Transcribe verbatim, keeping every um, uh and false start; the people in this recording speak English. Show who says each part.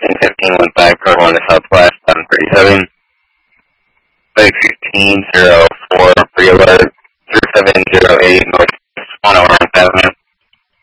Speaker 1: fifteen one five, code one to Southwest, seven thirty-seven. Flight fifteen zero four, pre-alert, three seven zero eight, north